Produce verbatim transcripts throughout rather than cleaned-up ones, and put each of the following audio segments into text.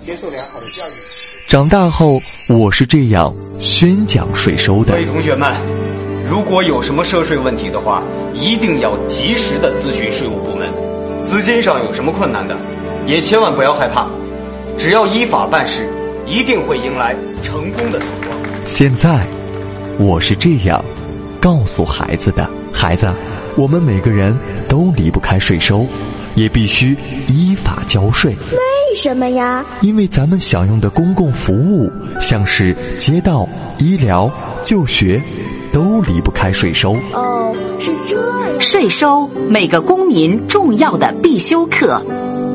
接受良好的教育。 长大后，我是这样宣讲税收的。 各位同学们，如果有什么涉税问题的话，一定要及时的咨询税务部门。资金上有什么困难的，也千万不要害怕，只要依法办事，一定会迎来成功的曙光。 现在，我是这样告诉孩子的：孩子，我们每个人都离不开税收，也必须依法交税。 为什么呀？ 因为咱们享用的公共服务，像是街道、医疗、就学，都离不开税收。 哦，是这样。 税收，每个公民重要的必修课。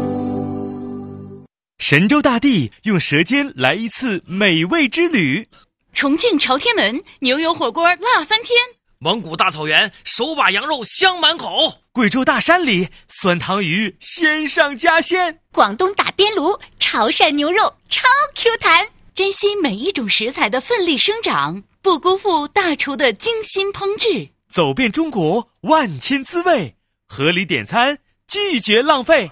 神州大地用舌尖来一次美味之旅。 重庆朝天门牛油火锅辣翻天。 蒙古大草原手把羊肉香满口。 贵州大山里酸汤鱼鲜上加鲜。 广东打边炉潮汕牛肉超 Q 弹。珍惜每一种食材的奋力生长，不辜负大厨的精心烹制。 走遍中国万千滋味，合理点餐，拒绝浪费。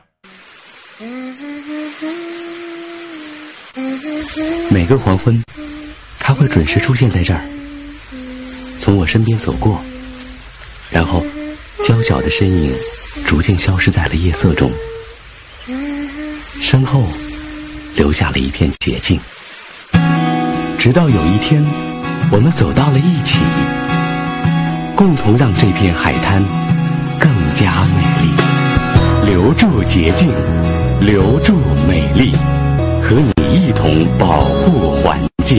每个黄昏，他会准时出现在这儿，从我身边走过，然后娇小的身影逐渐消失在了夜色中，身后留下了一片洁净。直到有一天，我们走到了一起，共同让这片海滩更加美丽，留住洁净，留住美丽，和你一同保护环境。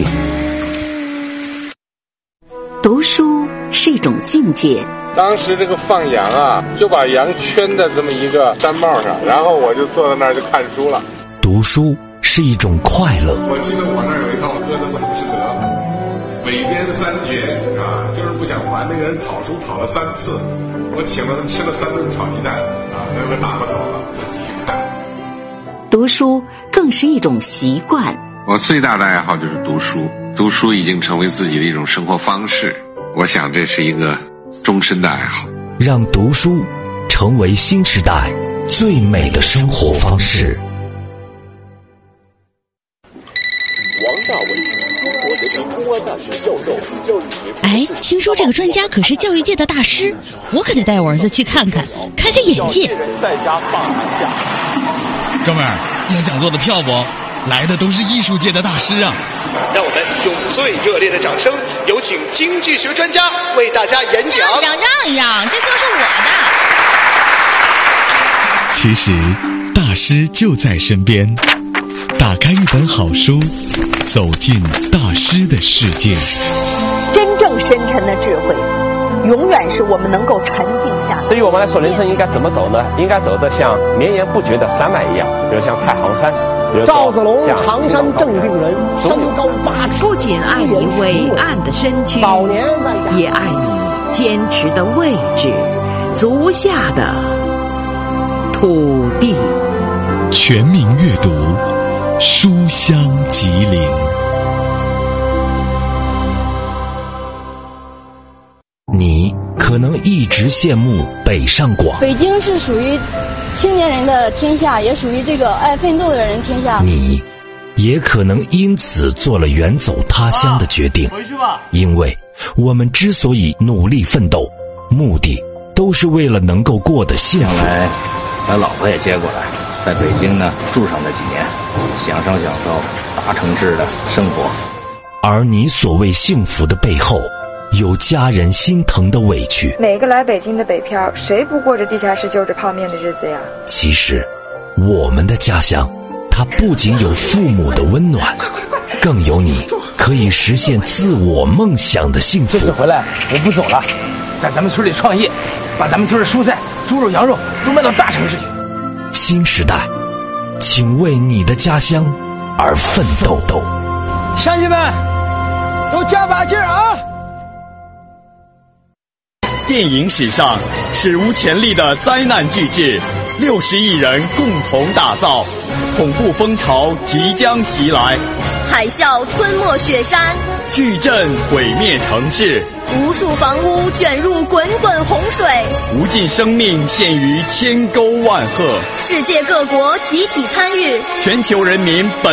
读书是一种境界。 当时这个放羊啊，就把羊圈在这么一个山帽上，然后我就坐在那儿就看书了。 读书是一种快乐。 我记得我那儿有一套歌的浮士德，北边三绝啊，就是不想还那个人讨书讨了三次，我请了他吃了三顿炒鸡蛋啊，那个打发走了，再继续看。 读书更是一种习惯。 我最大的爱好就是读书，读书已经成为自己的一种生活方式，我想这是一个终身的爱好。 让读书成为新时代最美的生活方式。 王大为，中国人民公安大学教授，教育学。 哎，听说这个专家可是教育界的大师，我可得带我儿子去看看，开开眼界。 在家放寒假。 哥们儿，要讲座的票不？来的都是艺术界的大师啊！ 让我们用最热烈的掌声，有请经济学专家为大家演讲。 让一让，让一让，这就是我的。 其实，大师就在身边。打开一本好书，走进大师的世界。 真正深沉的智慧，永远是我们能够沉静下。 对于我们来说，人生应该怎么走呢？应该走得像绵延不绝的山脉一样，比如像太行山。 赵子龙，常山正定人，身高八尺， 不仅爱你伟岸的身躯， 早年在也爱你坚持的位置，足下的土地。 全民阅读，书香吉林。 你可能一直羡慕北上广， 北京是属于青年人的天下，也属于这个爱奋斗的人天下。 你也可能因此做了远走他乡的决定，因为我们之所以努力奋斗，目的都是为了能够过得幸福。 将来把老婆也接过来，在北京呢住上那几年，享受享受大城市的生活。 而你所谓幸福的背后，有家人心疼的委屈。 每个来北京的北漂，谁不过着地下室就着泡面的日子呀？ 其实我们的家乡，它不仅有父母的温暖，更有你可以实现自我梦想的幸福。 这次回来我不走了，在咱们村里创业，把咱们村的蔬菜、猪肉、羊肉都卖到大城市去。 新时代，请为你的家乡而奋斗。 乡亲们都加把劲儿啊！ 电影史上史无前例的灾难巨制，六十亿人共同打造，恐怖风潮即将袭来， 海啸吞没雪山， 巨震毁灭城市， 无数房屋卷入滚滚洪水， 无尽生命陷于千沟万壑， 世界各国集体参与， 全球人民本